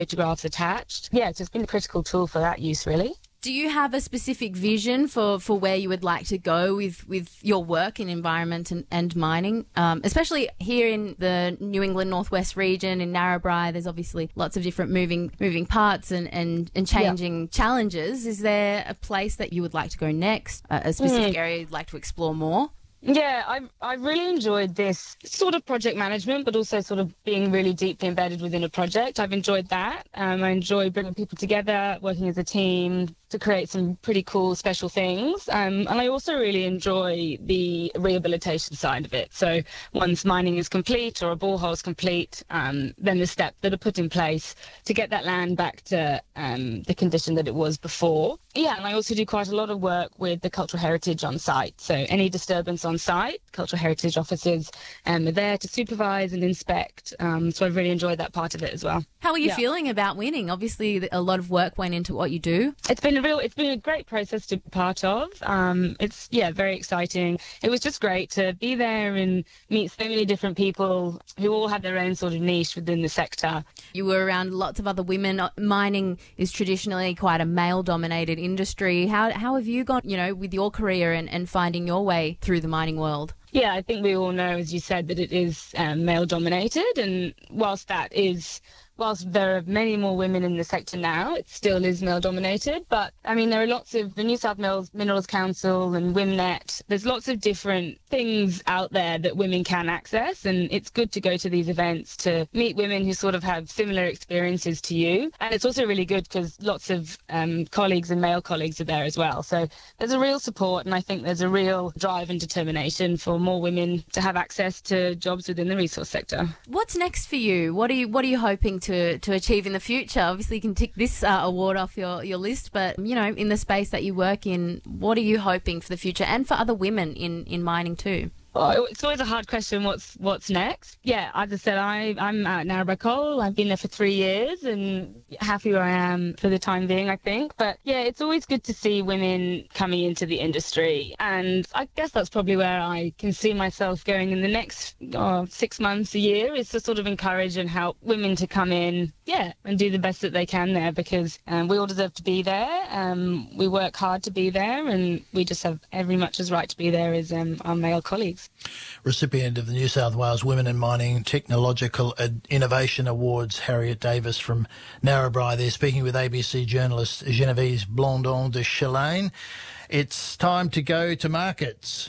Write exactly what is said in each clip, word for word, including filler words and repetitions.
photographs attached. Yeah, it's just been a critical tool for that use, really. Do you have a specific vision for, for where you would like to go with, with your work in environment and, and mining? Um, especially here in the New England Northwest region, in Narrabri, there's obviously lots of different moving moving parts and, and, and changing yeah. challenges. Is there a place that you would like to go next, a, a specific mm. area you'd like to explore more? Yeah, I I really enjoyed this sort of project management, but also sort of being really deeply embedded within a project. I've enjoyed that. Um, I enjoy bringing people together, working as a team to create some pretty cool special things. Um, and I also really enjoy the rehabilitation side of it. So once mining is complete or a borehole is complete, um, then the steps that are put in place to get that land back to um, the condition that it was before. Yeah, and I also do quite a lot of work with the cultural heritage on site. So any disturbance on site, cultural heritage officers um, are there to supervise and inspect. Um, so I've really enjoyed that part of it as well. How are you yeah. feeling about winning? Obviously, a lot of work went into what you do. It's been a real, it's been a great process to be part of. Um, it's, yeah, very exciting. It was just great to be there and meet so many different people who all had their own sort of niche within the sector. You were around lots of other women. Mining is traditionally quite a male-dominated industry. How how have you gone, you know, with your career and, and finding your way through the mining world? Yeah, I think we all know, as you said, that it is um, male-dominated, and whilst that is... Whilst there are many more women in the sector now, it still is male-dominated. But, I mean, there are lots of the New South Wales Minerals Council and WIMNET. There's lots of different things out there that women can access, and it's good to go to these events to meet women who sort of have similar experiences to you. And it's also really good because lots of um, colleagues and male colleagues are there as well. So there's a real support, and I think there's a real drive and determination for more women to have access to jobs within the resource sector. What's next for you? What are you, what are you hoping to To, to achieve in the future? Obviously, you can tick this uh, award off your, your list, but, you know, in the space that you work in, what are you hoping for the future and for other women in, in mining too? Oh, it's always a hard question, what's what's next? Yeah, as I said, I, I'm at Narrabri Coal. I've been there for three years and happy where I am for the time being, I think. But yeah, it's always good to see women coming into the industry. And I guess that's probably where I can see myself going in the next oh, six months, a year, is to sort of encourage and help women to come in, yeah, and do the best that they can there, because um, we all deserve to be there. Um, we work hard to be there, and we just have every much as right to be there as um, our male colleagues. Recipient of the New South Wales Women in Mining Technological Innovation Awards, Harriet Davis from Narrabri there, speaking with A B C journalist Genevieve Blondon de Chalane. It's time to go to markets.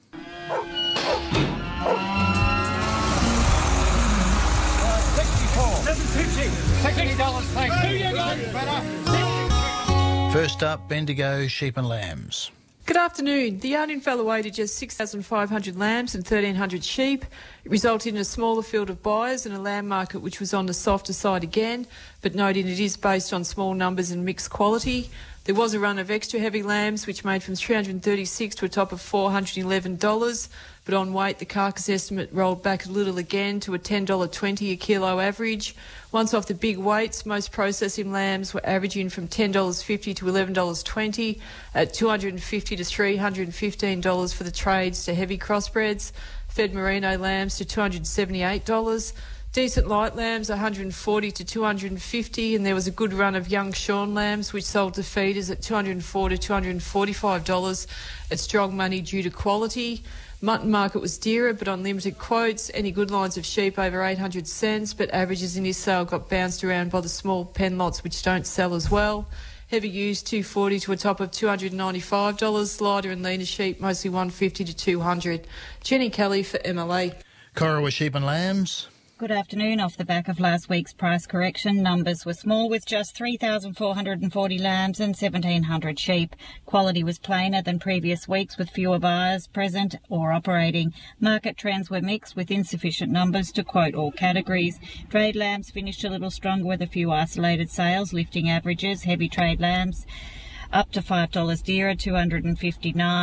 First up, Bendigo Sheep and Lambs. Good afternoon. The yard in fell away to just six thousand five hundred lambs and thirteen hundred sheep. It resulted in a smaller field of buyers and a lamb market which was on the softer side again, but noting it is based on small numbers and mixed quality. There was a run of extra heavy lambs which made from three hundred thirty-six dollars to a top of four hundred eleven dollars, but on weight the carcass estimate rolled back a little again to a ten dollars twenty a kilo average. Once off the big weights, most processing lambs were averaging from ten dollars fifty to eleven dollars twenty, at two hundred fifty dollars to three hundred fifteen dollars for the trades to heavy crossbreds, fed merino lambs to two hundred seventy-eight dollars. Decent light lambs, one hundred forty dollars to two hundred fifty dollars, and there was a good run of young shorn lambs which sold to feeders at two hundred four dollars to two hundred forty-five dollars at strong money due to quality. Mutton market was dearer but on limited quotes. Any good lines of sheep over eight hundred cents, but averages in this sale got bounced around by the small pen lots which don't sell as well. Heavy used two hundred forty dollars to a top of two hundred ninety-five dollars. Lighter and leaner sheep mostly one hundred fifty dollars to two hundred dollars. Jenny Kelly for M L A. Corowa Sheep and Lambs. Good afternoon. Off the back of last week's price correction, numbers were small with just three thousand four hundred forty lambs and seventeen hundred sheep. Quality was plainer than previous weeks with fewer buyers present or operating. Market trends were mixed with insufficient numbers to quote all categories. Trade lambs finished a little stronger with a few isolated sales, lifting averages. Heavy trade lambs up to five dollars dearer, two hundred fifty-nine dollars.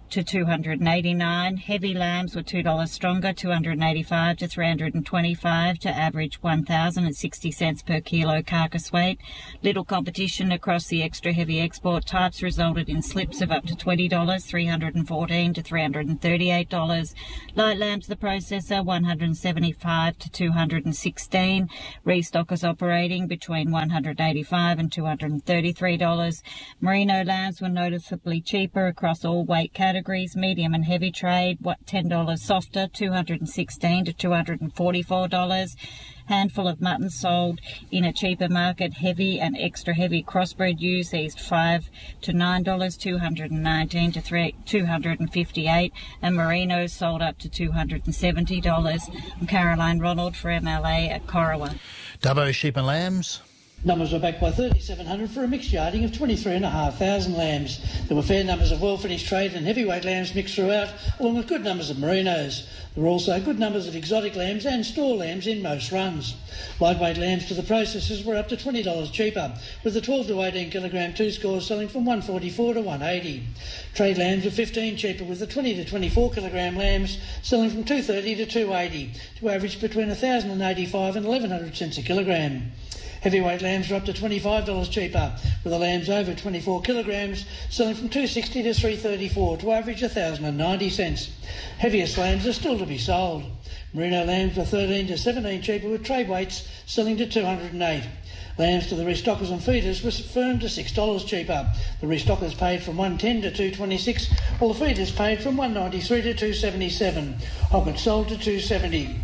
to two hundred eighty-nine dollars. Heavy lambs were two dollars stronger, two hundred eighty-five dollars to three hundred twenty-five dollars to average one thousand sixty cents per kilo carcass weight. Little competition across the extra heavy export types resulted in slips of up to twenty dollars, three hundred fourteen dollars to three hundred thirty-eight dollars. Light lambs, the processor, one hundred seventy-five dollars to two hundred sixteen dollars. Restockers operating between one hundred eighty-five dollars and two hundred thirty-three dollars. Merino lambs were noticeably cheaper across all weight categories. Medium and heavy trade, what, ten dollars softer, two hundred sixteen dollars to two hundred forty-four dollars. Handful of mutton sold in a cheaper market. Heavy and extra heavy crossbred ewes eased five to nine dollars, two hundred nineteen dollars to two hundred fifty-eight dollars, and merinos sold up to two hundred seventy dollars. I'm Caroline Ronald for M L A at Corowa. Dubbo sheep and lambs. Numbers were backed by thirty-seven hundred for a mixed yarding of twenty-three thousand five hundred lambs. There were fair numbers of well-finished trade and heavyweight lambs mixed throughout, along with good numbers of merinos. There were also good numbers of exotic lambs and store lambs in most runs. Lightweight lambs to the processors were up to twenty dollars cheaper, with the twelve to eighteen kilogram two scores selling from one forty-four to one eighty. Trade lambs were fifteen cheaper, with the twenty to twenty-four kilogram lambs selling from two thirty to two eighty, to average between one thousand eighty-five and eleven hundred cents a kilogram. Heavyweight lambs were up to twenty-five dollars cheaper, with the lambs over twenty-four kilograms selling from two sixty to three thirty-four, to average one thousand ninety cents. Heaviest lambs are still to be sold. Merino lambs were thirteen to seventeen cheaper, with trade weights selling to two hundred eight. Lambs to the restockers and feeders were firm to six dollars cheaper. The restockers paid from one ten to two twenty-six, while the feeders paid from one ninety-three to two seventy-seven. Hoggett sold to two seventy.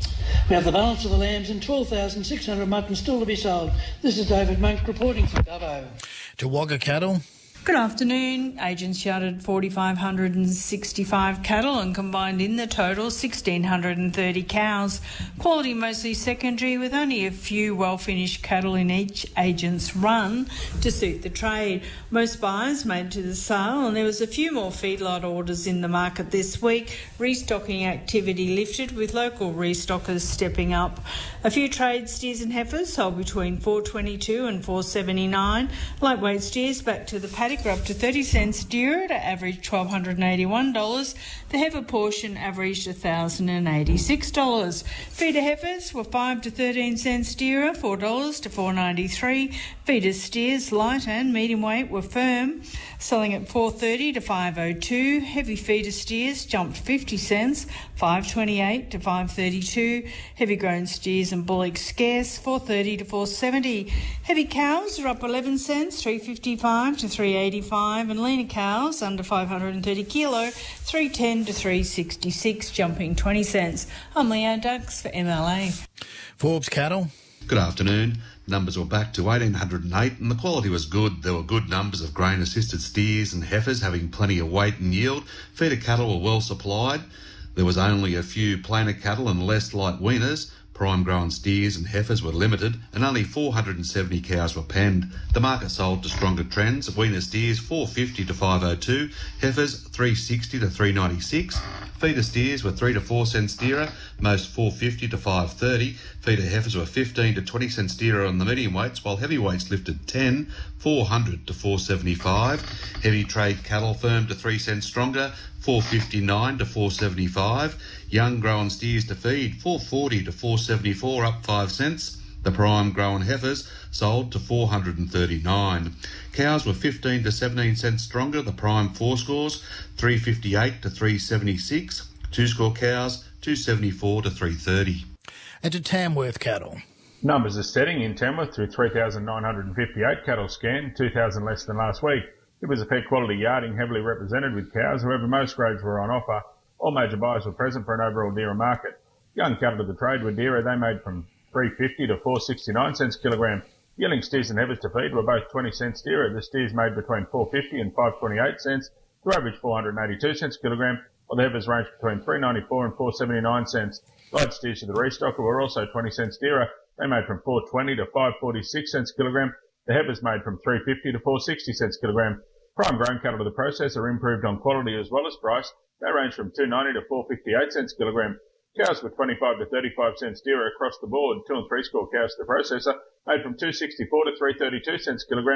We have the balance of the lambs and twelve thousand six hundred mutton still to be sold. This is David Monk reporting from Dubbo. To Wagga cattle. Good afternoon. Agents shouted four thousand five hundred sixty-five cattle and combined in the total one thousand six hundred thirty cows. Quality mostly secondary, with only a few well-finished cattle in each agent's run to suit the trade. Most buyers made to the sale, and there was a few more feedlot orders in the market this week. Restocking activity lifted, with local restockers stepping up. A few trade steers and heifers sold between four twenty-two and four seventy-nine. Lightweight steers back to the paddock are up to thirty cents dearer to average one thousand two hundred eighty-one dollars. The heifer portion averaged one thousand eighty-six dollars. Feeder heifers were five to thirteen cents dearer, four dollars to four ninety-three. Feeder steers, light and medium weight, were firm, selling at four thirty to five oh two. Heavy feeder steers jumped fifty cents, five twenty-eight to five thirty-two. Heavy grown steers and bullocks scarce, four thirty to four seventy. Heavy cows are up eleven cents, three fifty-five to three eighty-five, and leaner cows under five hundred thirty kilo, three ten to three sixty-six, jumping twenty cents. I'm Leanne Dux for M L A. Forbes cattle. Good afternoon. Numbers were back to eighteen oh eight and the quality was good. There were good numbers of grain-assisted steers and heifers having plenty of weight and yield. Feeder cattle were well supplied. There was only a few plainer cattle and less light weaners. Prime-grown steers and heifers were limited, and only four hundred seventy cows were penned. The market sold to stronger trends. Weaner steers four fifty to five oh two, heifers three sixty to three ninety-six. Feeder steers were three to four cents dearer, most four fifty to five thirty. Feeder heifers were fifteen to twenty cents dearer on the medium weights, while heavyweights lifted ten, four hundred to four seventy-five. Heavy trade cattle firm to three cents stronger, four fifty-nine to four seventy-five. Young grown steers to feed, four forty to four seventy-four, up five cents. The prime grown heifers sold to four hundred thirty-nine. Cows were fifteen to seventeen cents stronger. The prime four scores, three fifty-eight to three seventy-six. Two score cows, two seventy-four to three thirty. And to Tamworth cattle. Numbers are setting in Tamworth through three thousand nine hundred fifty-eight cattle scanned, two thousand less than last week. It was a fair quality yarding, heavily represented with cows. However, most grades were on offer. All major buyers were present for an overall dearer market. Young cattle to the trade were dearer. They made from three fifty to four sixty-nine cents kilogram. Yielding steers and heifers to feed were both twenty cents dearer. The steers made between four fifty and five twenty-eight cents to average four hundred eighty-two cents kilogram, while the heifers ranged between three ninety-four and four seventy-nine cents. Light steers to the restocker were also twenty cents dearer. They made from four twenty to five forty-six cents kilogram. The heifers made from three fifty to four sixty cents kilogram. Prime grown cattle to the processor improved on quality as well as price. They ranged from two ninety to four fifty-eight cents kilogram. Cows were twenty-five to thirty-five cents dearer across the board. Two and three score cows to the processor made from two sixty-four to three thirty-two cents kilogram.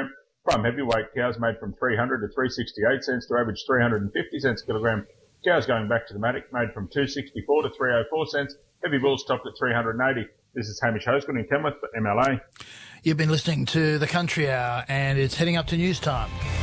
Prime heavyweight cows made from three hundred to three sixty-eight cents to average three hundred fifty cents a kilogram. Cows going back to the paddock made from two sixty-four to three oh four cents. Heavy bulls topped at three hundred eighty. This is Hamish Hosgood in Kenworth for M L A. You've been listening to The Country Hour, and it's heading up to news time.